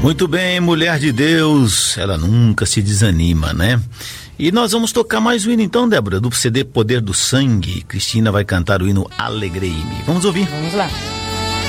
Muito bem, mulher de Deus, ela nunca se desanima, né? E nós vamos tocar mais um hino então, Débora, do CD Poder do Sangue. Cristina vai cantar o hino Alegrei-me. Vamos ouvir. Vamos lá.